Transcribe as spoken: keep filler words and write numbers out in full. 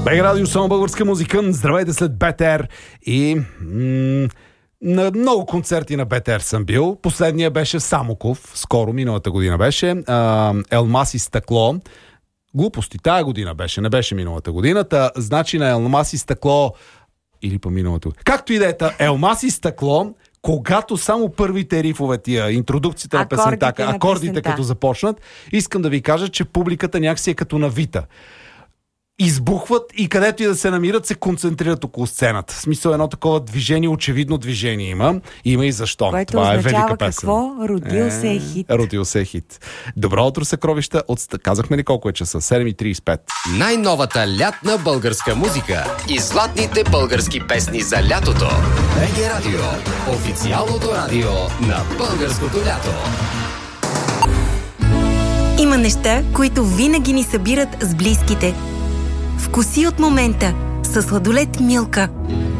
БГ Радио, само българска музика. Здравейте след БТР. И м- на много концерти на БТР съм бил. Последния беше Самоков. Скоро, миналата година беше. А, Елмаз и стъкло. Глупости, тая година беше, не беше миналата годината. Значи на Елмаз и стъкло или по миналото. Както и да е, Елмаз и стъкло, когато само първите рифове, тия интродукцията на песента, акордите като започнат, искам да ви кажа, че публиката някакси е като на Вита. Избухват и където и да се намират, се концентрират около сцената. В смисъл едно такова движение, очевидно движение има. Има и защо. Което това е велика песен. Какво? Родил е, се е хит. Родил се е хит. Добро утро, съкровища. От... Казахме ли колко е часа? седем и трийсет и пет. Най-новата лятна българска музика и златните български песни за лятото. БГ Радио. Официалното радио на българското лято. Има неща, които винаги ни събират с близките. Вкуси от момента със сладолед Милка.